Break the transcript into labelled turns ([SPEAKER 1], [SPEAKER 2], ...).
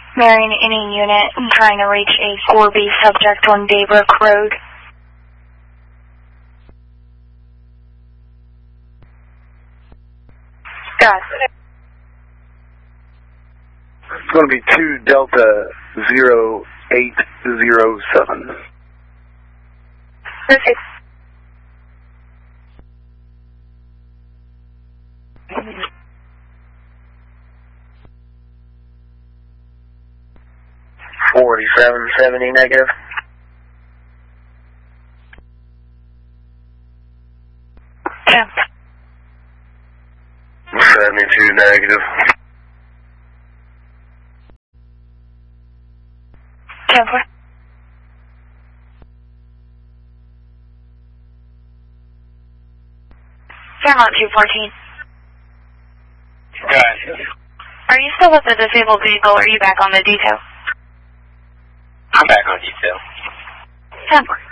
[SPEAKER 1] Marion any unit, I'm trying to reach a 4B subject on Daybrook Road. Got it.
[SPEAKER 2] It's going to be 2 Delta 0807.
[SPEAKER 1] Perfect.
[SPEAKER 2] $47.70 negative.
[SPEAKER 1] Yeah.
[SPEAKER 2] 72 negative.
[SPEAKER 1] Temper. Fairmont 214.
[SPEAKER 2] Gotcha.
[SPEAKER 1] Are you still with the disabled vehicle or are you back on the detail?
[SPEAKER 2] I'm back on detail.
[SPEAKER 1] Temper.